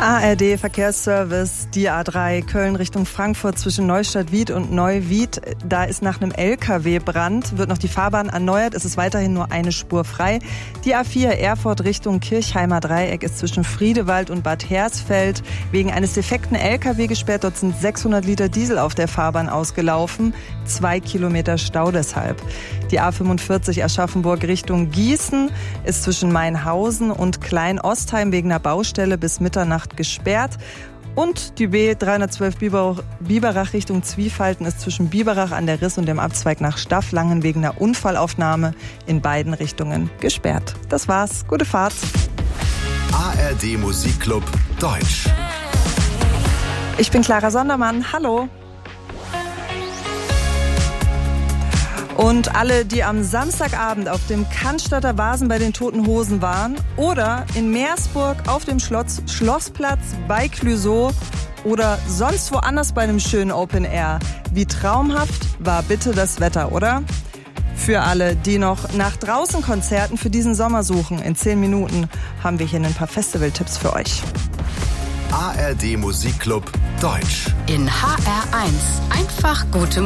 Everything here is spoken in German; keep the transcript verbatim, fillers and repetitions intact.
A R D Verkehrsservice, die A drei Köln Richtung Frankfurt zwischen Neustadt-Wied und Neuwied. Da ist nach einem L K W-Brand, wird noch die Fahrbahn erneuert, es ist weiterhin nur eine Spur frei. Die A vier Erfurt Richtung Kirchheimer Dreieck ist zwischen Friedewald und Bad Hersfeld wegen eines defekten L K W gesperrt. Dort sind sechshundert Liter Diesel auf der Fahrbahn ausgelaufen. Zwei Kilometer Stau deshalb. Die A fünfundvierzig Aschaffenburg Richtung Gießen ist zwischen Mainhausen und Klein-Ostheim wegen einer Baustelle bis Mitternacht gesperrt. Und die B dreihundertzwölf Biberach, Biberach Richtung Zwiefalten ist zwischen Biberach an der Riss und dem Abzweig nach Stafflangen wegen einer Unfallaufnahme in beiden Richtungen gesperrt. Das war's. Gute Fahrt. A R D Musikclub Deutsch. Ich bin Clara Sondermann. Hallo. Und alle, die am Samstagabend auf dem Cannstatter Vasen bei den Toten Hosen waren oder in Meersburg auf dem Schloss, Schlossplatz bei Clouseau oder sonst woanders bei einem schönen Open Air. Wie traumhaft war bitte das Wetter, oder? Für alle, die noch nach draußen Konzerten für diesen Sommer suchen, in zehn Minuten haben wir hier ein paar Festivaltipps für euch. A R D Musikclub Deutsch. In H R eins. Einfach gute